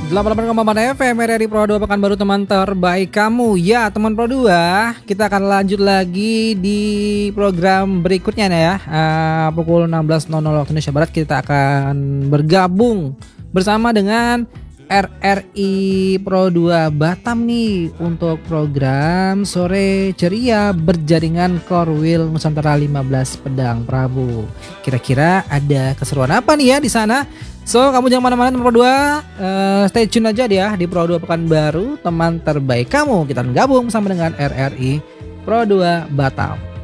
88,4 FM RRI Pro 2 Pekanbaru, teman terbaik kamu. Ya teman Pro 2, kita akan lanjut lagi di program berikutnya nih ya. Pukul 16.00 waktu Indonesia Barat kita akan bergabung bersama dengan RRI Pro 2 Batam nih untuk program Sore Ceria berjaringan Korwil Nusantara 15 Pedang Prabu. Kira-kira ada keseruan apa nih ya di sana? So, kamu jangan mana-mana teman Pro 2, stay tune aja dia di Pro 2 Pekanbaru, teman terbaik kamu. Kita gabung bersama dengan RRI Pro 2 Batam.